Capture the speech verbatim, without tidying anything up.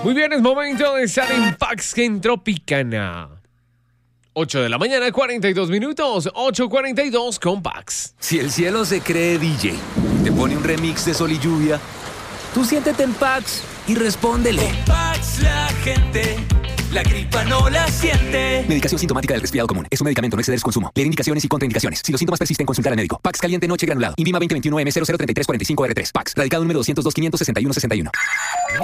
Muy bien, es momento de estar en Pax en Tropicana. ocho de la mañana, cuarenta y dos minutos. ocho cuarenta y dos con Pax. Si el cielo se cree D J, te pone un remix de Sol y Lluvia, tú siéntete en Pax y respóndele. Con Pax la gente, la gripa no la siente. Medicación sintomática del resfriado común. Es un medicamento, no exceder su consumo. Leer indicaciones y contraindicaciones. Si los síntomas persisten, consultar al médico. Pax caliente noche granulado. Invima veinte veintiuno M cero cero treinta y tres cuarenta y cinco R tres. Pax. Radicado número doscientos dos, quinientos sesenta y uno sesenta y uno.